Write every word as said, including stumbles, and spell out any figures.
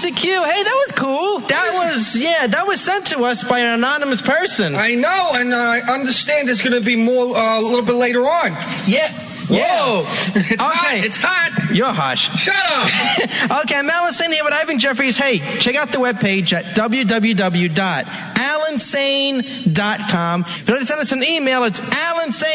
C Q. Hey, that was cool. That was, yeah, that was sent to us by an anonymous person. I know, and uh, I understand there's going to be more uh, a little bit later on. Yeah. Whoa. Yeah. It's Okay. hot. It's hot. You're hush. Shut up. Okay, I'm Alan Sane here with Ivan Jeffries. Hey, check out the webpage at w w w dot alan sane dot com. If you'd like to send us an email, it's alansane